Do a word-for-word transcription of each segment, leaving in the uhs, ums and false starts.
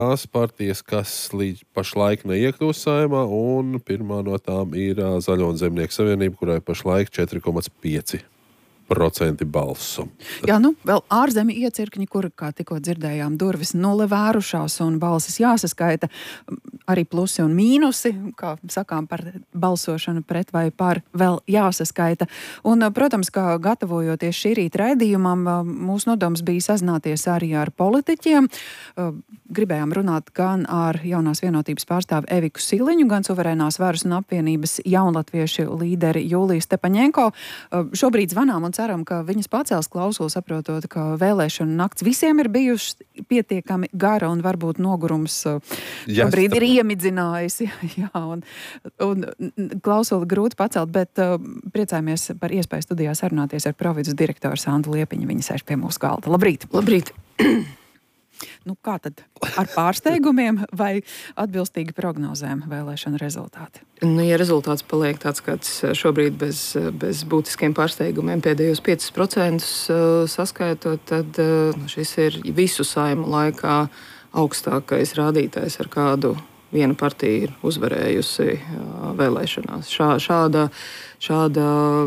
tās partijas, kas līdz pašlaik neiekļūst Saeimā, un pirmā no tām ir ā, Zaļo un Zemnieku savienība, kurai pašlaik četri komats pieci procenti balsu. Jā, nu, vēl ārzemju iecirkņi, kur, kā tikko dzirdējām, durvis nulle vērušās un balsis jāsaskaita, arī plusi un mīnusi, kā sakām par balsošanu pret vai par, vēl jāsaskaita. Un, protams, kā gatavojoties šī rīta raidījumam, mūsu nodoms bija sazināties arī ar politiķiem. Gribējām runāt gan ar Jaunās vienotības pārstāvi Eviku Siliņu, gan Suverēnās varas un apvienības jaunatviešu līderi Jūliju Stepaņenko. Šobrīd zvanām un ceram, ka viņas pacels klausuli, saprotot, ka vēlēšana nakts visiem ir bijušas pietiekami gara un varbūt nogurums šobrīd ir iemidzinājis. Jā, un, un klausuli grūti pacelt, bet uh, priecājamies par iespēju studijā sarunāties ar providus direktoru Sandu Liepiņu. Viņa sēž pie mūsu galda. Labrīt! Labrīt! Nu, kā tad ar pārsteigumiem vai atbilstīgi prognozēm vēlēšana rezultāti? Nu, ja rezultāts paliek tāds, kāds šobrīd bez, bez būtiskiem pārsteigumiem pēdējos piecus procentus saskaitot, tad nu, šis ir visu Saimu laikā augstākais rādītājs, ar kādu viena partija ir uzvarējusi vēlēšanās. Šā, šāda, šāda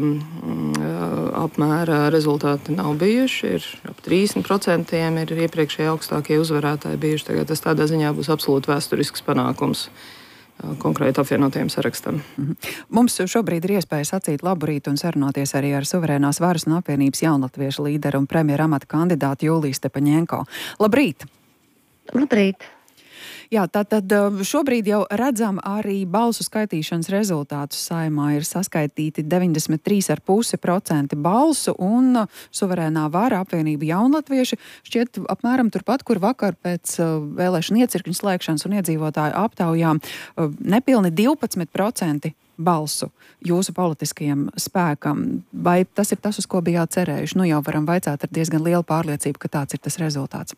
apmēra rezultāti nav bijuši. Ir ap trīsdesmit procenti ir iepriekšēji augstākie uzvarētāji bijuši. Tagad tas tādā ziņā būs absolūti vēsturisks panākums konkrēti apvienotajam sarakstam. Mm-hmm. Mums šobrīd ir iespēja sacīt labu rītu un sarunāties arī ar Suverēnās varas un apvienības jaunatviešu līderu un premjera amata kandidātu Jūliju Stepaņenko. Labrīt! Labrīt! Jā, tātad šobrīd jau redzam arī balsu skaitīšanas rezultātus. Saeimā ir saskaitīti deviņdesmit trīs komats pieci procenti balsu un Suverēnā vara apvienība jaunatvieši šķiet apmēram turpat, kur vakar pēc vēlēšana iecirkņu slēgšanas un iedzīvotāju aptaujām nepilni divpadsmit procenti balsu jūsu politiskajam spēkam. Vai tas ir tas, uz ko bijāt cerējuši? Nu jau varam vaicāt ar diezgan lielu pārliecību, ka tāds ir tas rezultāts.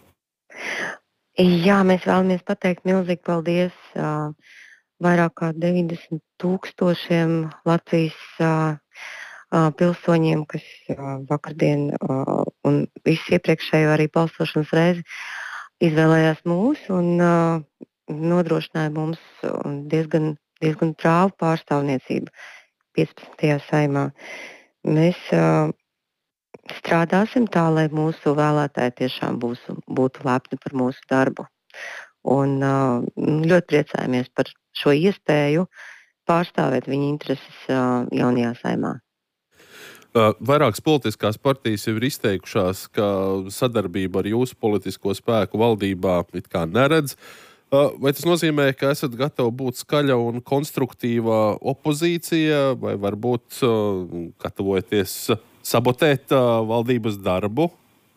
Jā, mēs vēlamies pateikt milzīgi paldies uh, vairāk kā deviņdesmit tūkstošiem Latvijas uh, uh, pilsoņiem, kas uh, vakardien uh, un visu iepriekšējo arī balsošanas reizi izvēlējās mūs un uh, nodrošināja mums diezgan, diezgan trāvu pārstāvniecību piecpadsmitajā Saeimā. Mēs uh, strādāsim tā, lai mūsu vēlētāji tiešām būs, būtu lepni par mūsu darbu. Un uh, ļoti priecājamies par šo iespēju pārstāvēt viņu intereses uh, jaunajā Saeimā. Uh, vairākas politiskās partijas jau ir izteikušās, ka sadarbība ar jūsu politisko spēku valdībā it kā neredz. Uh, vai tas nozīmē, ka esat gatavi būt skaļa un konstruktīva opozīcija, vai varbūt uh, gatavojaties sabotēt uh, valdības darbu?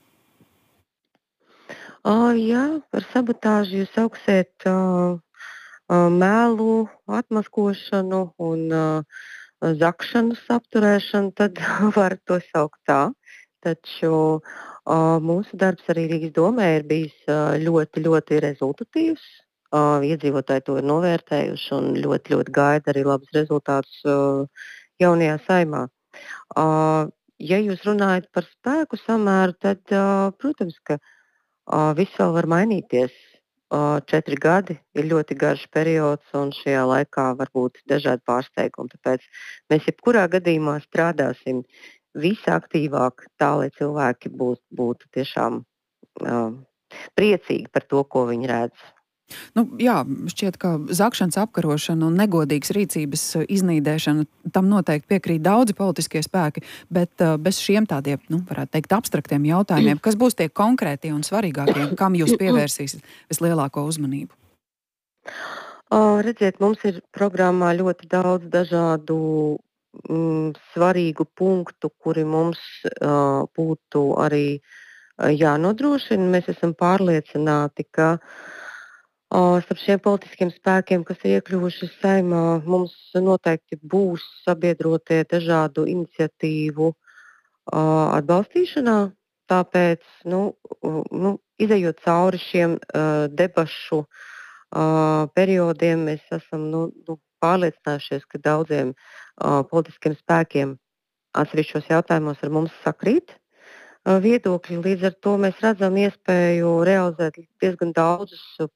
Uh, jā, par sabotāžu jūs sauksiet uh, uh, mēlu, atmaskošanu un uh, zakšanas apturēšanu, tad var to saukt tā. Taču uh, mūsu darbs arī Rīgas domē ir bijis uh, ļoti, ļoti rezultatīvs. Uh, iedzīvotāji to ir novērtējuši un ļoti, ļoti gaida arī labus rezultātus uh, jaunajā Saeimā. Uh, Ja jūs runājat par spēku samēru, tad, uh, protams, ka uh, viss vēl var mainīties. Uh, četri gadi ir ļoti garš periods, un šajā laikā var būt dažādi pārsteigumi. Tāpēc mēs jebkurā gadījumā strādāsim visaktīvāk, tā lai cilvēki būt, būtu tiešām uh, priecīgi par to, ko viņi redz. Nu, jā, šķiet, ka zakšanas apkarošana un negodīgas rīcības iznīdēšana tam noteikti piekrīt daudzi politiskie spēki, bet uh, bez šiem tādiem, nu, varētu teikt, abstraktiem jautājumiem, kas būs tie konkrētie un svarīgākie, kam jūs pievērsīsiet vislielāko uzmanību? Uh, redziet, mums ir programmā ļoti daudz dažādu mm, svarīgu punktu, kuri mums uh, būtu arī uh, jānodrošina. Mēs esam pārliecināti, ka Uh, starp šiem politiskiem spēkiem, kas ir iekļuvuši Saeimā, mums noteikti būs sabiedrotie dažādu iniciatīvu uh, atbalstīšanā. Tāpēc, nu, uh, nu, izejot cauri šiem uh, debašu uh, periodiem, mēs esam nu, nu, pārliecinājušies, ka daudziem uh, politiskiem spēkiem atsevišķos jautājumos ar mums sakrīt. viedokļi. Līdz ar to mēs redzam iespēju realizēt diezgan daudzus